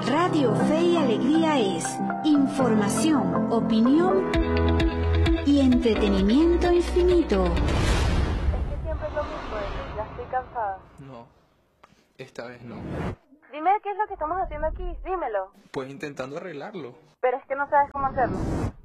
Radio Fe y Alegría es información, opinión y entretenimiento infinito. Es que siempre es lo mismo, ya estoy cansada. No, esta vez no. Dime qué es lo que estamos haciendo aquí, dímelo. Pues intentando arreglarlo. Pero es que no sabes cómo hacerlo.